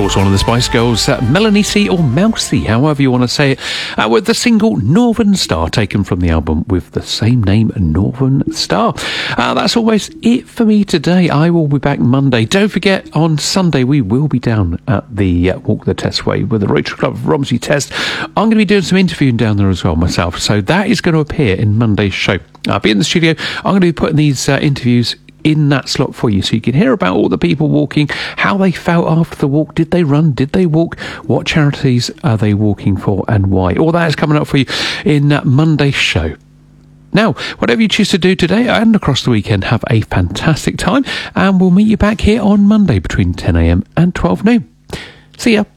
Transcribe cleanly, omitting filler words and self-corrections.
course, one of the Spice Girls, Melanie C or Mousy, however you want to say it, with the single Northern Star, taken from the album with the same name, Northern Star. That's always it for me today. I will be back Monday. Don't forget, on Sunday, we will be down at the Walk the Test Way with the Rotary Club of Romsey Test. I'm going to be doing some interviewing down there as well myself, so that is going to appear in Monday's show. I'll be in the studio. I'm going to be putting these interviews in that slot for you, so you can hear about all the people walking, how they felt after the walk. Did they run? Did they walk? What charities are they walking for and why? All that is coming up for you in Monday's show. Now, whatever you choose to do today and across the weekend, have a fantastic time, and we'll meet you back here on Monday between 10 a.m. and 12 noon. See ya.